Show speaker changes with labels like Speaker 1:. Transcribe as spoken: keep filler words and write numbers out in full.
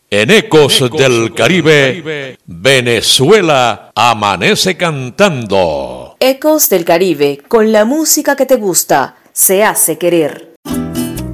Speaker 1: En Ecos del Caribe, Venezuela amanece cantando.
Speaker 2: Ecos del Caribe, con la música que te gusta, se hace querer.